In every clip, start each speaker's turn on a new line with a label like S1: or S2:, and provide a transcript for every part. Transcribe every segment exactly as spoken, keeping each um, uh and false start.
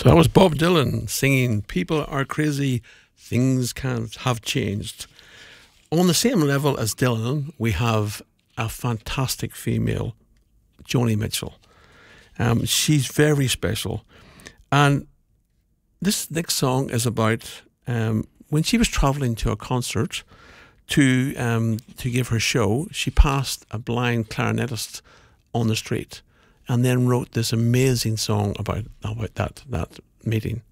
S1: So that was Bob Dylan singing People Are Crazy, Things Can't Have Changed. On the same level as Dylan, we have a fantastic female, Joni Mitchell. Um, she's very special. And this next song is about um, when she was travelling to a concert to um, to give her show, she passed a blind clarinetist on the street and then wrote this amazing song about, about that, that meeting.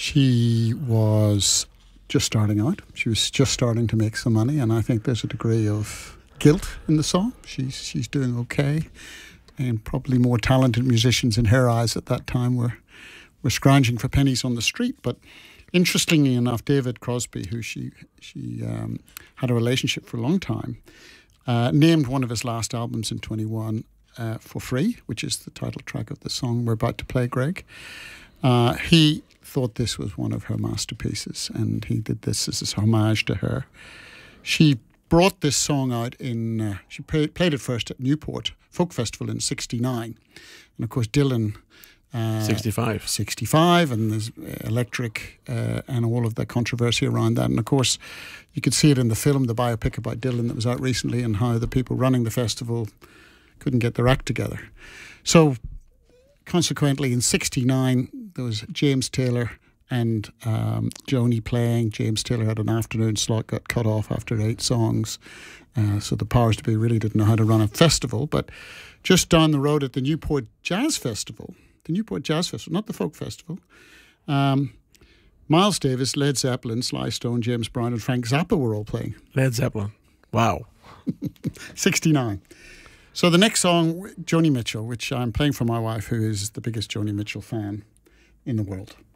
S2: She was just starting out. She was just starting to make some money, and I think there's a degree of guilt in the song. She's she's doing okay, and probably more talented musicians in her eyes at that time were were scrounging for pennies on the street. But interestingly enough, David Crosby, who she she um, had a relationship for a long time, uh, named one of his last albums in twenty-one uh, For Free, which is the title track of the song we're about to play, Greg. Uh, he thought this was one of her masterpieces, and he did this as a homage to her. She brought this song out in, uh, she play, played it first at Newport Folk Festival in sixty-nine. And of course, Dylan... Uh,
S1: sixty-five.
S2: sixty-five, and there's Electric uh, and all of the controversy around that. And of course, you could see it in the film, the biopic about Dylan that was out recently, and how the people running the festival couldn't get their act together. So, consequently, in sixty-nine, there was James Taylor and um, Joni playing. James Taylor had an afternoon slot, got cut off after eight songs. Uh, so the powers to be really didn't know how to run a festival. But just down the road at the Newport Jazz Festival, the Newport Jazz Festival, not the Folk Festival, um, Miles Davis, Led Zeppelin, Sly Stone, James Brown and Frank Zappa were all playing.
S1: Led Zeppelin. Wow.
S2: sixty-nine. So the next song, Joni Mitchell, which I'm playing for my wife, who is the biggest Joni Mitchell fan in the world.